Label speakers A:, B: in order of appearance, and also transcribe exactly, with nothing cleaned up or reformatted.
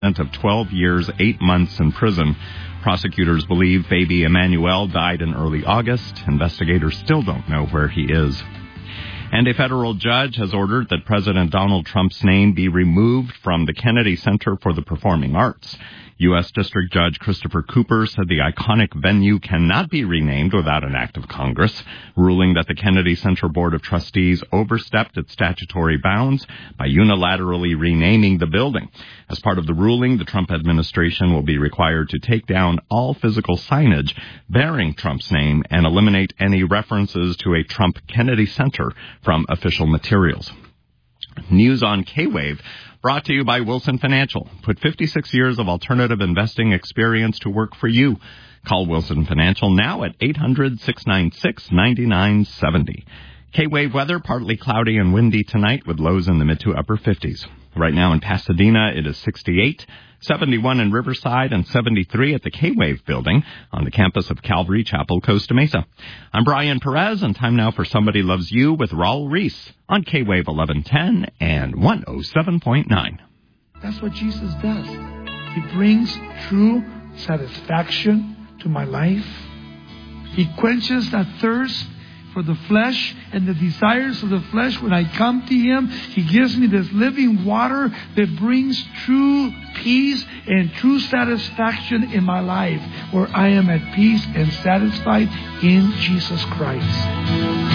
A: of twelve years, eight months in prison. Prosecutors believe baby Emmanuel died in early August. Investigators still don't know where he is. And a federal judge has ordered that President Donald Trump's name be removed from the Kennedy Center for the Performing Arts. U S. District Judge Christopher Cooper said the iconic venue cannot be renamed without an act of Congress, ruling that the Kennedy Center Board of Trustees overstepped its statutory bounds by unilaterally renaming the building. As part of the ruling, the Trump administration will be required to take down all physical signage bearing Trump's name and eliminate any references to a Trump Kennedy Center from official materials. News on K-Wave, brought to you by Wilson Financial. Put fifty-six years of alternative investing experience to work for you. Call Wilson Financial now at eight hundred, six nine six, nine nine seven zero. K-Wave weather, partly cloudy and windy tonight with lows in the mid to upper fifties. Right now in Pasadena, it is sixty-eight, seventy-one in Riverside, and seventy-three at the K-Wave building on the campus of Calvary Chapel, Costa Mesa. I'm Brian Perez, and time now for Somebody Loves You with Raul Reese on K-Wave eleven ten and one oh seven point nine.
B: That's what Jesus does. He brings true satisfaction to my life. He quenches that thirst for the flesh and the desires of the flesh. When I come to Him, He gives me this living water that brings true peace and true satisfaction in my life, where I am at peace and satisfied in Jesus Christ.